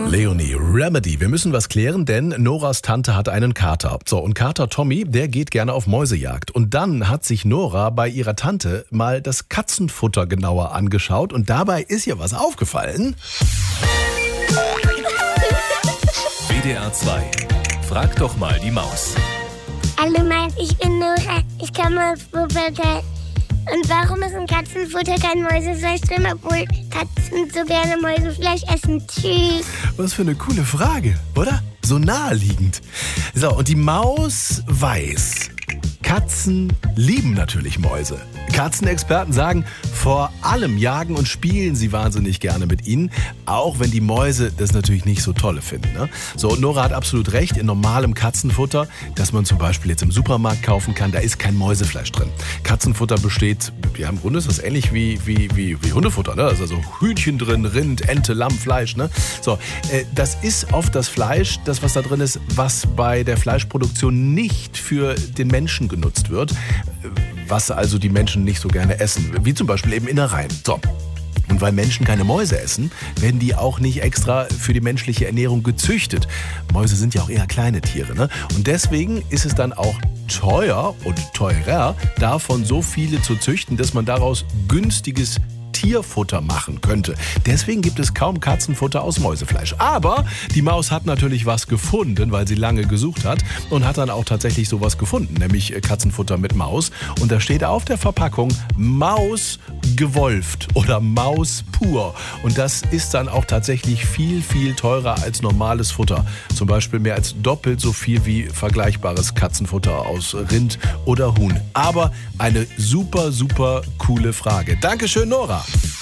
Leonie, Remedy. Wir müssen was klären, denn Noras Tante hat einen Kater. So, und Kater Tommy, der geht gerne auf Mäusejagd. Und dann hat sich Nora bei ihrer Tante mal das Katzenfutter genauer angeschaut. Und dabei ist ihr was aufgefallen. WDR 2. Frag doch mal die Maus. Hallo, ich bin Nora. Ich komme aus Wuppertal. Und warum ist in Katzenfutter kein Mäusefleisch drin, obwohl Katzen so gerne Mäusefleisch essen? Tschüss. Was für eine coole Frage, oder? So naheliegend. So, und die Maus weiß, Katzen lieben natürlich Mäuse. Katzenexperten sagen, vor allem jagen und spielen sie wahnsinnig gerne mit ihnen, auch wenn die Mäuse das natürlich nicht so tolle finden. Ne? So, und Nora hat absolut recht, in normalem Katzenfutter, das man zum Beispiel jetzt im Supermarkt kaufen kann, da ist kein Mäusefleisch drin. Katzenfutter besteht, ja im Grunde ist das ähnlich wie Hundefutter, ne? Da ist also Hühnchen drin, Rind, Ente, Lamm, Fleisch. Ne? So, das ist oft das Fleisch, das was da drin ist, was bei der Fleischproduktion nicht für den Menschen genutzt wird, was also die Menschen nicht so gerne essen, wie zum Beispiel eben Innereien. So. Und weil Menschen keine Mäuse essen, werden die auch nicht extra für die menschliche Ernährung gezüchtet. Mäuse sind ja auch eher kleine Tiere, ne? Und deswegen ist es dann auch teuer und teurer, davon so viele zu züchten, dass man daraus günstiges Tierfutter machen könnte. Deswegen gibt es kaum Katzenfutter aus Mäusefleisch. Aber die Maus hat natürlich was gefunden, weil sie lange gesucht hat und hat dann auch tatsächlich sowas gefunden, nämlich Katzenfutter mit Maus. Und da steht auf der Verpackung Maus gewolft oder Maus pur. Und das ist dann auch tatsächlich viel, viel teurer als normales Futter. Zum Beispiel mehr als doppelt so viel wie vergleichbares Katzenfutter aus Rind oder Huhn. Aber eine super, super coole Frage. Dankeschön, Nora.